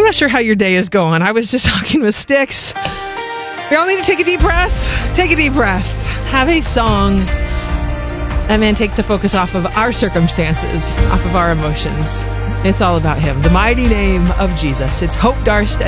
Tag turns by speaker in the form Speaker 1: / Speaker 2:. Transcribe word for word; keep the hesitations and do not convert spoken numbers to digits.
Speaker 1: not sure how your day is going. I was just talking with Styx. We all need to take a deep breath. Take a deep breath. Have a song that man takes the focus off of our circumstances, off of our emotions. It's all about him. The mighty name of Jesus. It's Hope Darst.